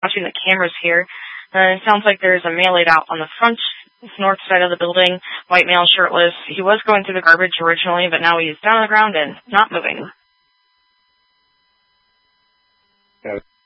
watching the cameras here. It sounds like there's a male laid out on the front north side of the building, white male, shirtless. He was going through the garbage originally, but now he's down on the ground and not moving. Yeah.